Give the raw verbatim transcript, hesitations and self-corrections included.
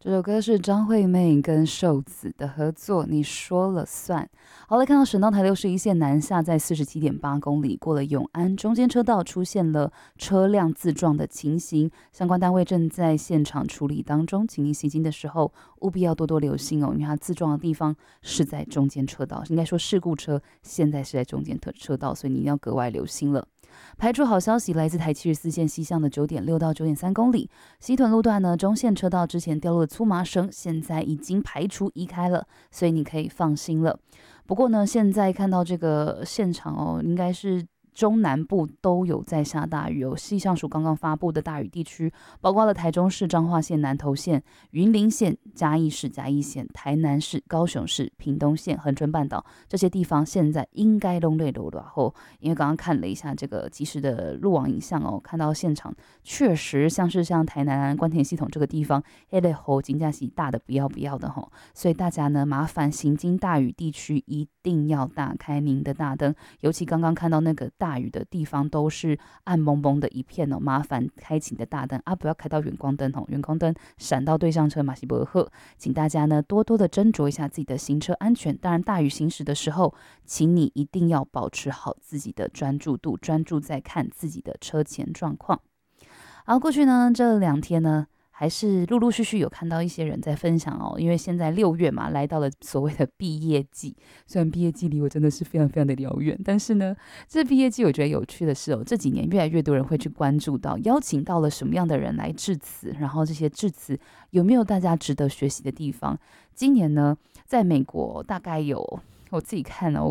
这首歌是张惠妹跟瘦子的合作，你说了算。好了，看到省道台六十一线南下，在四十七点八公里过了永安中间车道，出现了车辆自撞的情形，相关单位正在现场处理当中，请您行经的时候务必要多多留心哦，因为它自撞的地方是在中间车道，应该说事故车现在是在中间车道，所以你要格外留心了。排除好消息，来自台七十四线西向的九点六到九点三公里，西屯路段呢，中线车道之前掉落的粗麻绳，现在已经排除移开了，所以你可以放心了。不过呢，现在看到这个现场哦，应该是中南部都有在下大雨哦。气象署刚刚发布的大雨地区，包括了台中市彰化县南投县、云林县、嘉义市嘉义县、台南市、高雄市、屏东县、恒春半岛这些地方，现在应该都累了然后，因为刚刚看了一下这个即时的路网影像哦，看到现场确实像是像台南关田系统这个地方，黑的吼金架是大的不要不要的吼，所以大家呢，麻烦行经大雨地区一定要打开您的大灯，尤其刚刚看到那个大雨的地方都是暗蒙蒙的一片哦，麻烦开启你的大灯啊，不要开到远光灯哦，远光灯闪到对向车马西伯赫，请大家呢多多的斟酌一下自己的行车安全。当然，大雨行驶的时候，请你一定要保持好自己的专注度，专注在看自己的车前状况。好，过去呢这两天呢，还是陆陆续续有看到一些人在分享哦，因为现在六月嘛，来到了所谓的毕业季。虽然毕业季离我真的是非常非常的遥远，但是呢，这毕业季我觉得有趣的是哦，这几年越来越多人会去关注到，邀请到了什么样的人来致辞，然后这些致辞有没有大家值得学习的地方。今年呢，在美国大概有我自己看哦。